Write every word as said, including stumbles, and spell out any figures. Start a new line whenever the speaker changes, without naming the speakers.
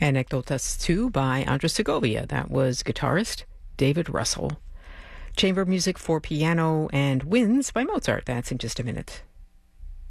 Anecdotas two by Andres Segovia. That was guitarist David Russell. Chamber music for piano and Winds by Mozart. That's in just a minute.